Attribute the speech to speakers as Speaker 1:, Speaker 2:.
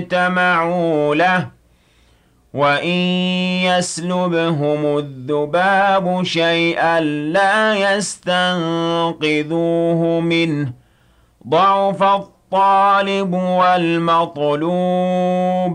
Speaker 1: اجْتَمَعُوا لَهُ وَإِن يَسْلُبْهُمُ الذُّبَابُ شَيْئًا لَّا يَسْتَنقِذُوهُ مِنْهُ ضَعُفَ الطَّالِبُ وَالْمَطْلُوبُ